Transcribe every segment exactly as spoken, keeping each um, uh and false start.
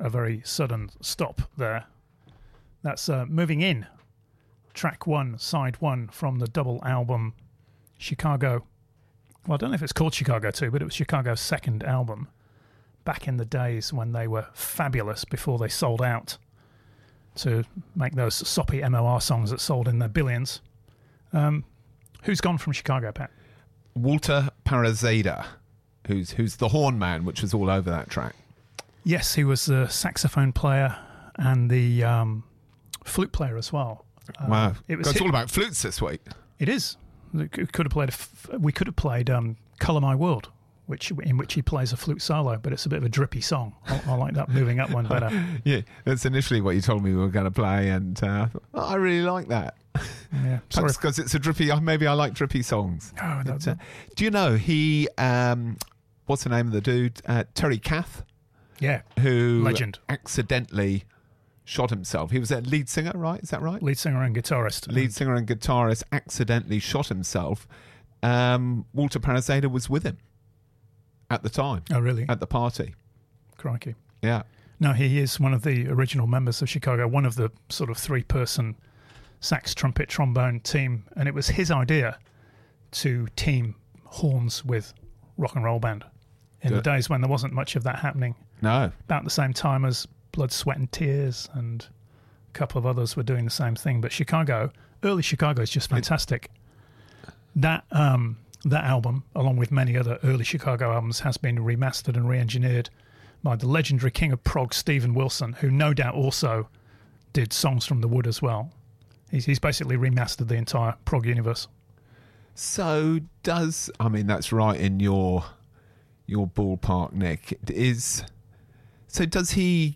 a very sudden stop there. That's uh, Moving In, track one, side one from the double album Chicago. Well, I don't know if it's called Chicago two, but it was Chicago's second album back in the days when they were fabulous before they sold out to make those soppy M O R songs that sold in their billions. Um, who's gone from Chicago, Pat? Walter Parazeda, who's who's the horn man, which was all over that track. Yes, he was the saxophone player and the um, flute player as well. Uh, Wow, it was it's hit- all about flutes this week. It is. We could have played. A f- we could have played um, "Color My World," which in which he plays a flute solo, but it's a bit of a drippy song. I, I like that moving up one better. Yeah, that's initially what you told me we were going to play, and uh, oh, I really like that. Yeah, sorry. because it's a drippy. Maybe I like drippy songs. Oh, that- But, uh, do you know he? Um, what's the name of the dude? Uh, Terry Kath, Yeah, who legend, accidentally shot himself. He was a lead singer, right? Is that right? lead singer and guitarist. Lead singer and guitarist accidentally shot himself. Um, Walter Parazeda was with him at the time, Oh, really? at the party. Crikey. Yeah. No, he is one of the original members of Chicago, one of the sort of three-person sax, trumpet, trombone team, and it was his idea to team horns with rock and roll band in Good. the days when there wasn't much of that happening. No. About the same time as Blood, Sweat and Tears and a couple of others were doing the same thing. But Chicago, early Chicago is just fantastic. That um, that album, along with many other early Chicago albums, has been remastered and re-engineered by the legendary king of prog, Steven Wilson, who no doubt also did Songs from the Wood as well. He's, he's basically remastered the entire prog universe. So does I mean that's right in your your ballpark, Nick. It is so does he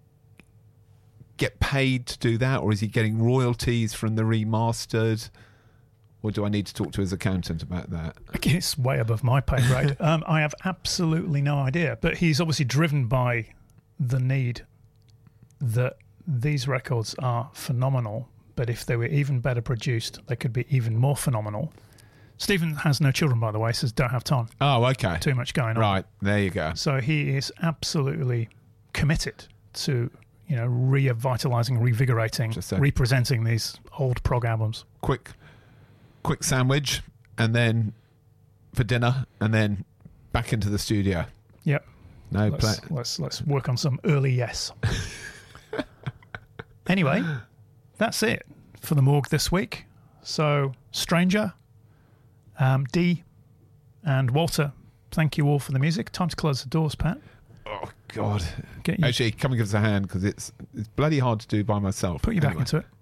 get paid to do that, or is he getting royalties from the remastered? Or do I need to talk to his accountant about that? It's way above my pay grade. um, I have absolutely no idea. But he's obviously driven by the need that these records are phenomenal, but if they were even better produced, they could be even more phenomenal. Stephen has no children, by the way, says don't have time. Oh, okay. Too much going on. Right, there you go. So he is absolutely committed to, you know, revitalising, revigorating, Just a- representing these old prog albums. Quick quick sandwich and then for dinner and then back into the studio. Yep. No Let's, play. let's let's work on some early yes. Anyway, that's it for the morgue this week. So, Stranger, um, Dee, and Walter, thank you all for the music. Time to close the doors, Pat. Oh God. Get you, Actually, come and give us a hand because it's it's bloody hard to do by myself. put you back Anyway. into it.